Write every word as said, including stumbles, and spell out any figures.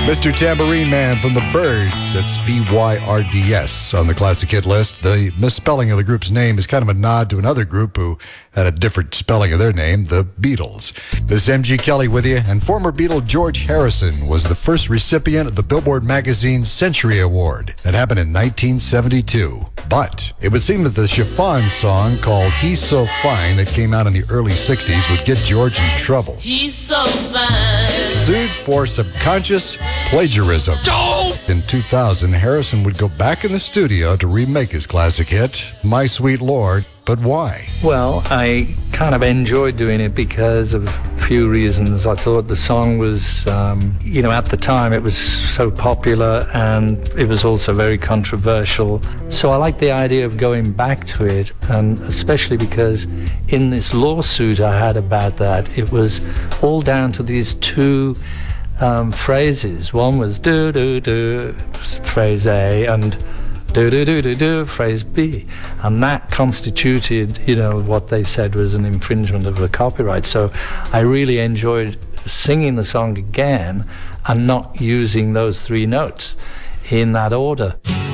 Mister Tambourine Man from the Byrds. That's B Y R D S on the classic hit list. The misspelling of the group's name is kind of a nod to another group who had a different spelling of their name, the Beatles. This M G Kelly with you, and former Beatle George Harrison was the first recipient of the Billboard magazine Century Award. That happened in nineteen seventy-two. But it would seem that the Chiffon song called He's So Fine that came out in the early sixties would get George in trouble. He's so fine. Sued for subconscious plagiarism. In two thousand, Harrison would go back in the studio to remake his classic hit, My Sweet Lord. But why? Well, I kind of enjoyed doing it because of a few reasons. I thought the song was, um, you know, at the time it was so popular and it was also very controversial. So I liked the idea of going back to it, and especially because in this lawsuit I had about that, it was all down to these two um, phrases. One was do-do-do, phrase A, and do-do-do-do-do, phrase B. And that constituted, you know, what they said was an infringement of the copyright. So I really enjoyed singing the song again and not using those three notes in that order.